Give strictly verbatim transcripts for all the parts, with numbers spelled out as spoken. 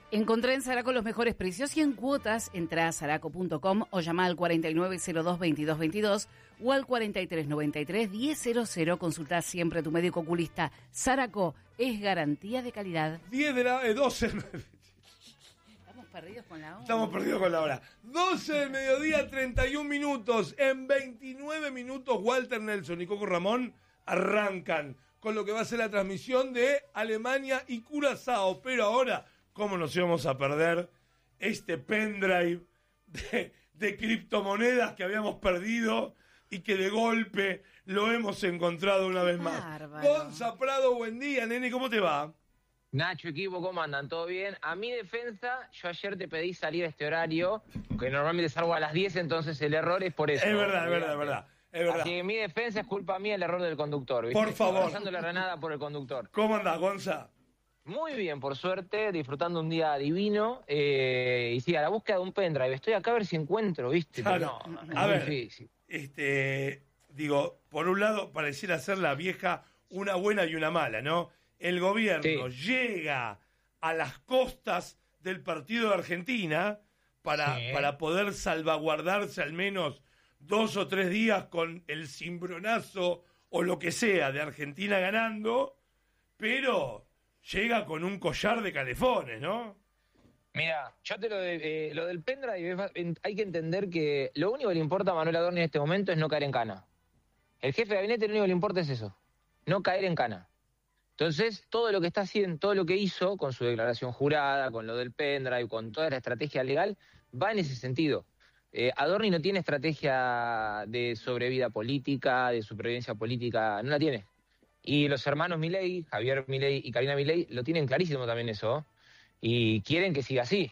Encontrá en Saraco los mejores precios y en cuotas. Entrá a saraco punto com o llama al cuarenta y nueve cero dos veintidós veintidós o al cuarenta y tres noventa y tres diez cero cero. Consultá siempre a tu médico oculista. Saraco es garantía de calidad. diez de la... Eh, doce... Estamos perdidos con la hora. Estamos perdidos con la hora. doce del mediodía, treinta y un minutos. En veintinueve minutos, Walter Nelson y Coco Ramón arrancan con lo que va a ser la transmisión de Alemania y Curazao. Pero ahora, ¿cómo nos íbamos a perder este pendrive de, de criptomonedas que habíamos perdido y que de golpe lo hemos encontrado una vez más? Bárbaro. Gonza Prado, buen día, nene, ¿cómo te va? Nacho, equipo, ¿cómo andan? ¿Todo bien? A mi defensa, yo ayer te pedí salir a este horario, que normalmente salgo a las diez, entonces el error es por eso. Es verdad, es verdad, es verdad. Es verdad. Así que en mi defensa es culpa mía el error del conductor, ¿viste? Por favor. Pasando la granada por el conductor. ¿Cómo andás, Gonza? Muy bien, por suerte, disfrutando un día divino. Eh, y sí, a la búsqueda de un pendrive. Estoy acá a ver si encuentro, ¿viste? Claro. Pero no, no, A es ver, difícil. este, digo, por un lado pareciera ser la vieja una buena y una mala, ¿no? El gobierno Sí. llega a las costas del partido de Argentina para, Sí. para poder salvaguardarse al menos dos o tres días con el cimbronazo o lo que sea de Argentina ganando, pero llega con un collar de calefones, ¿no? Mira, yo te lo, de, eh, lo del pendrive, es- en- hay que entender que lo único que le importa a Manuel Adorni en este momento es no caer en cana. El jefe de gabinete lo único que le importa es eso, no caer en cana. Entonces, todo lo que está haciendo, todo lo que hizo con su declaración jurada, con lo del pendrive, con toda la estrategia legal, va en ese sentido. Eh, Adorni no tiene estrategia de sobrevida política, de supervivencia política, no la tiene. Y los hermanos Milei, Javier Milei y Karina Milei, lo tienen clarísimo también eso, ¿eh? Y quieren que siga así.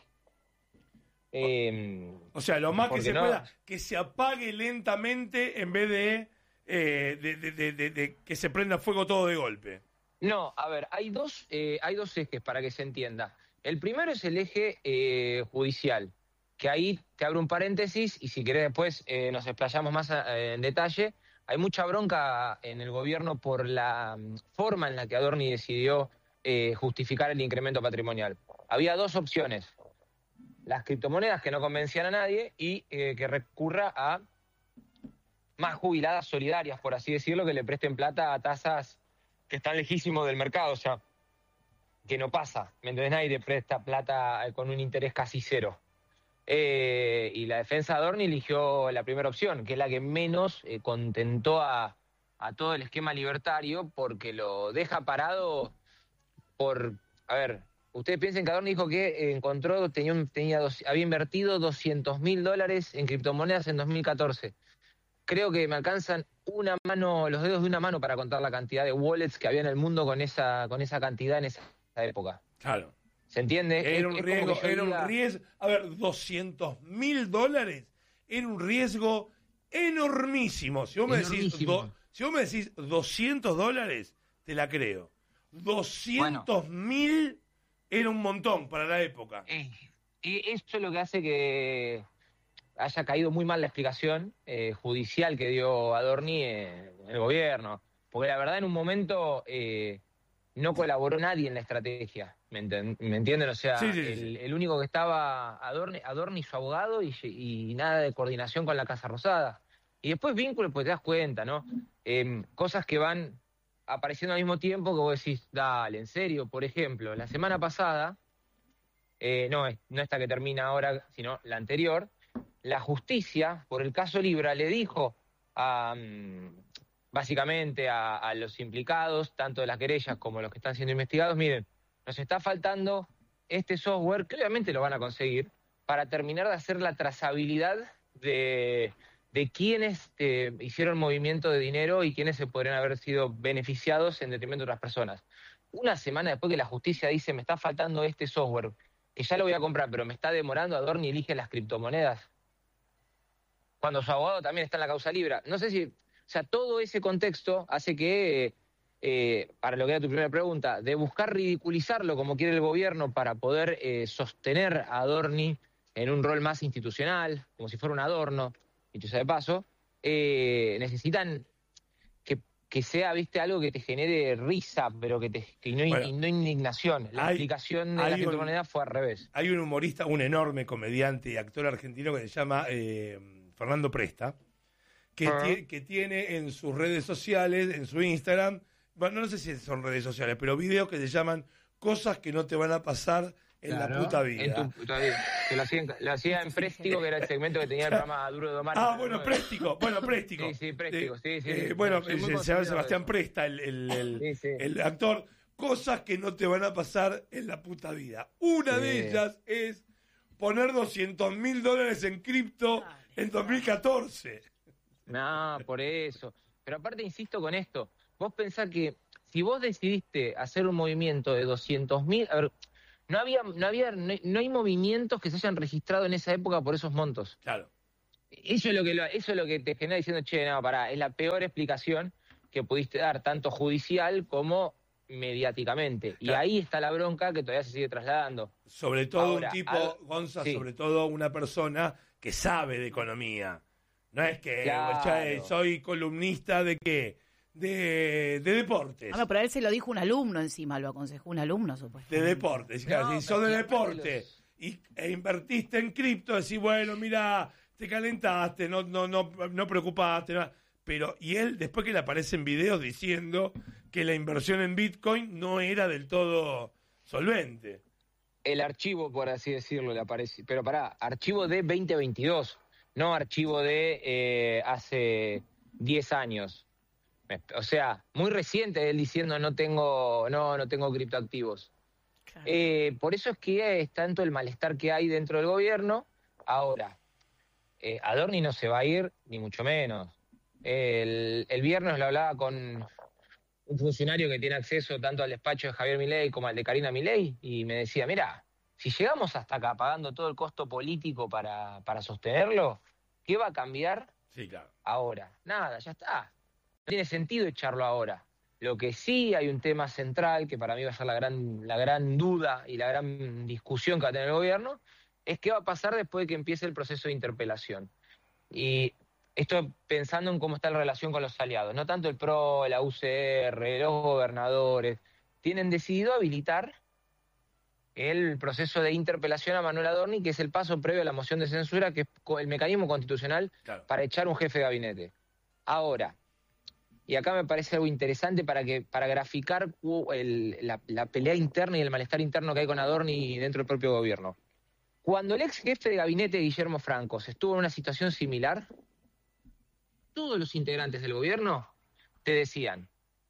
Eh, O sea, lo más que porque se no- pueda, que se apague lentamente en vez de, eh, de, de- de- de- de que se prenda fuego todo de golpe. No, a ver, hay dos, eh, hay dos ejes para que se entienda. El primero es el eje eh, judicial, que ahí te abro un paréntesis y si querés después eh, nos explayamos más eh, en detalle. Hay mucha bronca en el gobierno por la mm, forma en la que Adorni decidió eh, justificar el incremento patrimonial. Había dos opciones: las criptomonedas, que no convencían a nadie, y eh, que recurra a más jubiladas solidarias, por así decirlo, que le presten plata a tasas que están lejísimos del mercado, o sea, que no pasa, ¿me entendés? Nadie te presta plata con un interés casi cero. Eh, y la defensa de Adorni eligió la primera opción, que es la que menos eh, contentó a, a todo el esquema libertario, porque lo deja parado por... A ver, ustedes piensen que Adorni dijo que eh, encontró, tenía, un- tenía dos- había invertido doscientos mil dólares en criptomonedas en dos mil catorce. Creo que me alcanzan una mano, los dedos de una mano para contar la cantidad de wallets que había en el mundo con esa, con esa cantidad en esa época. Claro. ¿Se entiende? Era Es- un es como riesgo, que yo era diga- un riesgo. A ver, doscientos mil dólares era un riesgo enormísimo. Si vos me decís, Enormísimo. do- si vos me decís doscientos dólares, te la creo. doscientos mil era un montón para la época. Eh, y eso es lo que hace que haya caído muy mal la explicación eh, judicial que dio Adorni eh, en el gobierno. Porque la verdad en un momento eh, no colaboró nadie en la estrategia, ¿me, enten- ¿me entienden? O sea, Sí, sí, sí, el, sí. el único que estaba Adorni, Adorni su abogado y, y nada de coordinación con la Casa Rosada. Y después vínculos, pues te das cuenta, ¿no? Em, cosas que van apareciendo al mismo tiempo que vos decís, dale, en serio. Por ejemplo, la semana pasada, eh, no, es- no esta que termina ahora, sino la anterior, la justicia, por el caso Libra, le dijo a, mm, básicamente a, a los implicados, tanto de las querellas como los que están siendo investigados, miren, nos está faltando este software, que obviamente lo van a conseguir, para terminar de hacer la trazabilidad de, de quiénes eh, hicieron movimiento de dinero y quiénes se podrían haber sido beneficiados en detrimento de otras personas. Una semana después que la justicia dice, me está faltando este software, que ya lo voy a comprar, pero me está demorando, Adorni elige las criptomonedas, cuando su abogado también está en la causa Libra. No sé si, o sea, todo ese contexto hace que, eh, eh, para lo que era tu primera pregunta, de buscar ridiculizarlo como quiere el gobierno para poder eh, sostener a Adorni en un rol más institucional, como si fuera un adorno, dicho sea de paso, eh, necesitan que, que sea, viste, algo que te genere risa, pero que, te, que no, bueno, y no indignación. La hay, explicación de la criptomoneda fue al revés. Hay un humorista, un enorme comediante y actor argentino que se llama eh, Fernando Presta, que, uh-huh. tie, que tiene en sus redes sociales, en su Instagram, bueno, no sé si son redes sociales, pero videos que se llaman cosas que no te van a pasar en claro, la puta vida. En tu puta vida. Que lo hacía, lo hacía en Préstigo, que era el segmento que tenía el programa Duro de Domar. Ah, bueno, Préstigo, bueno, Préstigo. Sí, sí, Préstigo, sí, sí. Eh, bueno, se llama Sebastián Presta, el, el, el, sí, sí. el actor. Cosas que no te van a pasar en la puta vida. Una sí. de ellas es poner doscientos mil dólares en cripto en dos mil catorce. No, por eso. Pero aparte, insisto con esto. Vos pensás que si vos decidiste hacer un movimiento de doscientos mil... A ver, No había, no había, no, no hay movimientos que se hayan registrado en esa época por esos montos. Claro. Eso es lo que lo, eso es lo que te genera diciendo, che, no, pará, es la peor explicación que pudiste dar, tanto judicial como mediáticamente. Claro. Y ahí está la bronca que todavía se sigue trasladando. Sobre todo Ahora, un tipo, al, Gonza, sí. sobre todo una persona que sabe de economía. No es que claro. che, soy columnista de qué. De, de deportes. Ah, no, pero a él se lo dijo un alumno encima, lo aconsejó un alumno, supuestamente. De deportes. Claro, no, si sos de deporte los... y, e invertiste en cripto, decís, bueno, mira, te calentaste, no, no, no, no preocupaste. No. Pero, y él, después que le aparecen videos diciendo que la inversión en Bitcoin no era del todo solvente. El archivo, por así decirlo, le aparece. Pero pará, archivo de veinte veintidós, no archivo de eh, hace diez años. O sea, muy reciente él diciendo no tengo no no tengo criptoactivos. Claro. Eh, por eso es que es tanto el malestar que hay dentro del gobierno. Ahora, eh, Adorni no se va a ir, ni mucho menos. El, el viernes lo hablaba con un funcionario que tiene acceso tanto al despacho de Javier Milei como al de Karina Milei, y me decía, mira, si llegamos hasta acá pagando todo el costo político para, para sostenerlo, ¿qué va a cambiar sí, claro. ahora? Nada, ya está. No tiene sentido echarlo ahora. Lo que sí hay un tema central, que para mí va a ser la gran, la gran duda y la gran discusión que va a tener el gobierno, es qué va a pasar después de que empiece el proceso de interpelación. Y esto pensando en cómo está la relación con los aliados. No tanto el P R O, la U C R, los gobernadores. Tienen decidido habilitar el proceso de interpelación a Manuel Adorni, que es el paso previo a la moción de censura, que es el mecanismo constitucional claro. para echar un jefe de gabinete. Ahora... Y acá me parece algo interesante para que para graficar el, la, la pelea interna y el malestar interno que hay con Adorni dentro del propio gobierno. Cuando el ex jefe de gabinete Guillermo Francos estuvo en una situación similar, todos los integrantes del gobierno te decían,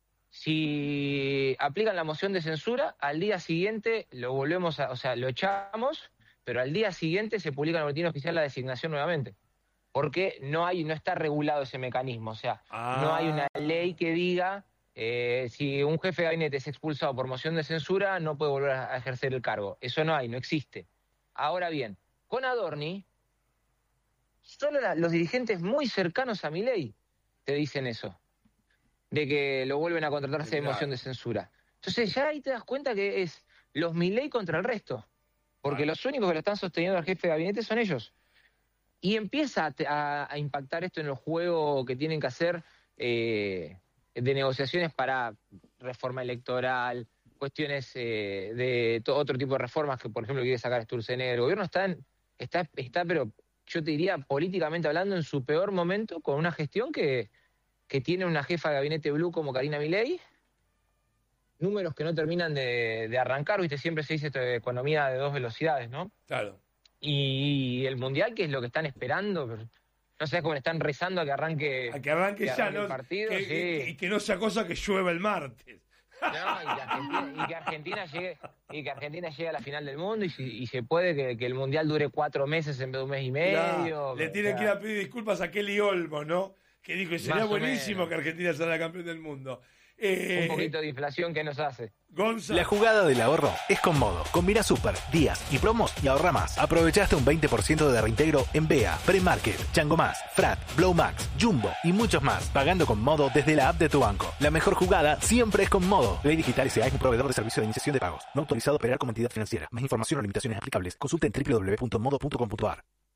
si aplican la moción de censura, al día siguiente lo volvemos a, o sea, lo echamos, pero al día siguiente se publica en el boletín oficial la designación nuevamente. Porque no hay, no está regulado ese mecanismo, o sea, ah. no hay una ley que diga eh, si un jefe de gabinete es expulsado por moción de censura no puede volver a ejercer el cargo. Eso no hay, no existe. Ahora bien, con Adorni, solo la, los dirigentes muy cercanos a Milei te dicen eso, de que lo vuelven a contratarse de moción de censura. Entonces ya ahí te das cuenta que es los Milei contra el resto, porque ah. los únicos que lo están sosteniendo al jefe de gabinete son ellos. Y empieza a, a, a impactar esto en los juegos que tienen que hacer eh, de negociaciones para reforma electoral, cuestiones eh, de todo otro tipo de reformas que, por ejemplo, quiere sacar Sturzenegger. El gobierno está, en, está, está, pero yo te diría, políticamente hablando, en su peor momento, con una gestión que, que tiene una jefa de gabinete blue como Karina Milei, números que no terminan de, de arrancar, viste, siempre se dice esto de economía de dos velocidades, ¿no? Claro. Y el Mundial, que es lo que están esperando, no sé cómo le están rezando a que arranque, a que arranque, que ya arranque no, el partido. Que, sí. que, y que no sea cosa que llueva el martes. No, y, Argentina, y que Argentina llegue y que Argentina llegue a la final del mundo y, si, y se puede que, que el Mundial dure cuatro meses en vez de un mes y medio. Claro, le tienen que ir a pedir disculpas a Kelly Olmo, ¿no? Que dijo que sería buenísimo que Argentina sea la campeón del mundo. Eh, un poquito de inflación que nos hace. Gonza. La jugada del ahorro es con Modo. Combina super, días y promos y ahorra más. Aprovechaste un veinte por ciento de reintegro en B E A, Premarket, Chango Más, Frat, Blow Max, Jumbo y muchos más. Pagando con Modo desde la app de tu banco. La mejor jugada siempre es con Modo. Ley Digital S A es un proveedor de servicio de iniciación de pagos. No autorizado a operar como entidad financiera. Más información o limitaciones aplicables. Consulta en doble u doble u doble u punto modo punto com punto a r.